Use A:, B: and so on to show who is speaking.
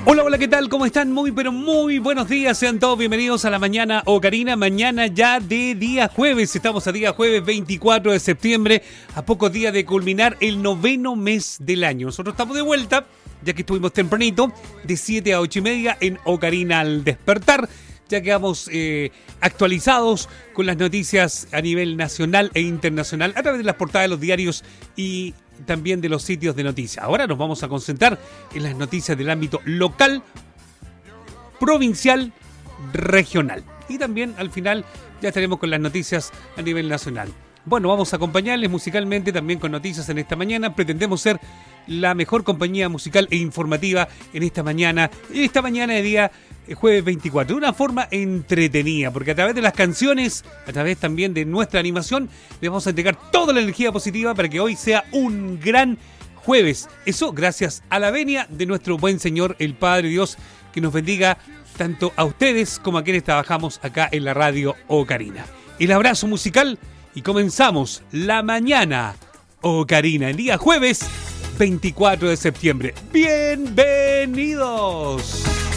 A: Hola, hola, ¿qué tal? ¿Cómo están? Muy, pero muy buenos días. Sean todos bienvenidos a la Mañana Ocarina. Mañana ya de día jueves. Estamos a día jueves 24 de septiembre, a pocos días de culminar el 9º mes del año. Nosotros estamos de vuelta, ya que estuvimos tempranito, de 7 a 8:30 en Ocarina al despertar. Ya quedamos actualizados con las noticias a nivel nacional e internacional a través de las portadas de los diarios y también de los sitios de noticias. Ahora nos vamos a concentrar en las noticias del ámbito local, provincial, regional. Y también al final ya estaremos con las noticias a nivel nacional. Bueno, vamos a acompañarles musicalmente también con noticias en esta mañana. Pretendemos ser la mejor compañía musical e informativa en esta mañana de día jueves 24, de una forma entretenida, porque a través de las canciones, a través también de nuestra animación, les vamos a entregar toda la energía positiva para que hoy sea un gran jueves. Eso gracias a la venia de nuestro buen Señor, el Padre Dios, que nos bendiga tanto a ustedes como a quienes trabajamos acá en la radio Ocarina. El abrazo musical y comenzamos la Mañana Ocarina, el día jueves 24 de septiembre. ¡Bienvenidos!